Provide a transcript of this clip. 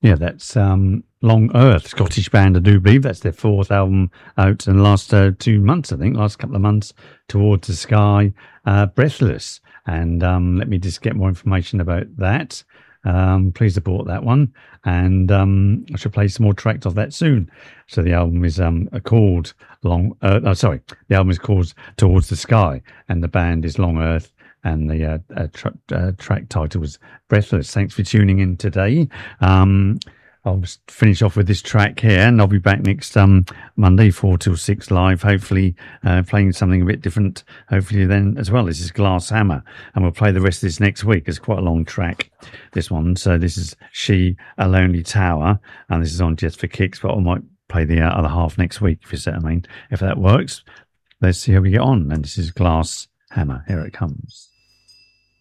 Yeah, that's Long Earth, Scottish band, I do believe. That's their fourth album out in the last 2 months, I think, last couple of months, Towards the Sky, Breathless. And let me just get more information about that. Please support that one. And I should play some more tracks of that soon. So the album is called the album is called Towards the Sky, and the band is Long Earth. And the track title was Breathless. Thanks for tuning in today. I'll just finish off with this track here, and I'll be back next Monday, 4 till 6 live, hopefully playing something a bit different, hopefully then as well. This is Glass Hammer, and we'll play the rest of this next week. It's quite a long track, this one. So this is She, a Lonely Tower, and this is on Just for Kicks, but I might play the other half next week, if you see what I mean. If that works, let's see how we get on. And this is Glass Hammer. Here it comes.